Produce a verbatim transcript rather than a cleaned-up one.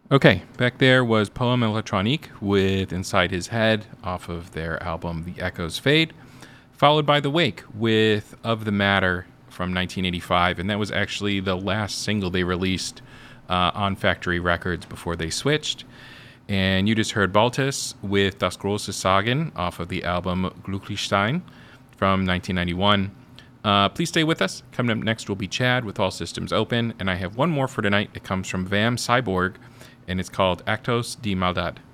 Okay, back there was Poem Electronique with Inside His Head off of their album The Echoes Fade, followed by The Wake with Of the Matter from nineteen eighty-five, and that was actually the last single they released uh, on Factory Records before they switched. And you just heard Baltus with Das große Sagen off of the album Glücklichsein from nineteen ninety-one. Uh, please stay with us. Coming up next will be Chad with All Systems Open, and I have one more for tonight. It comes from Vam Cyborg, and it's called Actos de Maldad.